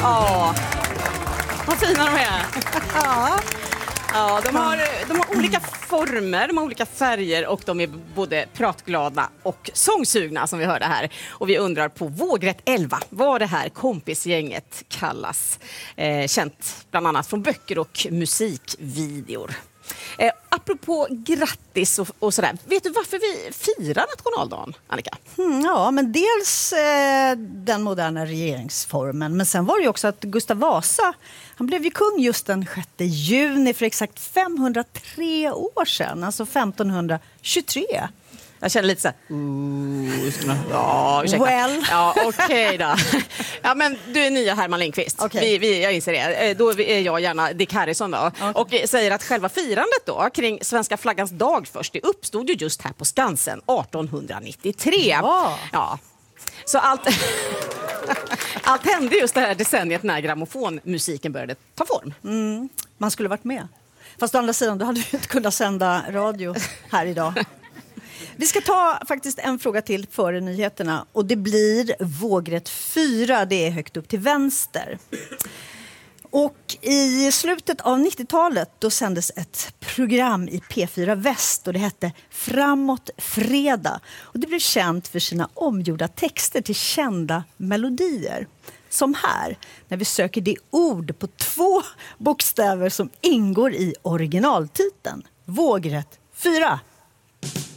Ja, vad fina de är. Ja, de har olika former, de har olika färger och de är både pratglada och sångsugna som vi hörde här. Och vi undrar på vågrätt 11 vad det här kompisgänget kallas. Känt bland annat från böcker och musikvideor. Apropå grattis och sådär, vet du varför vi firar nationaldagen, Annika? Ja, men dels den moderna regeringsformen, men sen var det ju också att Gustav Vasa, han blev ju kung just den 6 juni för exakt 503 år sedan, alltså 1523. Jag känner lite så här, ja, ursäkta. Well. Ja, okej då. Ja, men du är nya Herman Lindqvist. Okay. Jag inser det. Då är jag gärna Dick Harrison då. Okay. Och säger att själva firandet då kring svenska flaggans dag först, det uppstod ju just här på Skansen 1893. Ja. Så allt hände just det här decenniet när grammofonmusiken började ta form. Man skulle varit med. Fast å andra sidan, då hade du inte kunnat sända radio här idag. Vi ska ta faktiskt en fråga till före nyheterna och det blir vågrätt 4, det är högt upp till vänster. Och i slutet av 90-talet då sändes ett program i P4 Väst och det hette Framåt fredag. Och det blev känt för sina omgjorda texter till kända melodier. Som här, när vi söker det ord på 2 bokstäver som ingår i originaltiteln. Vågrätt 4.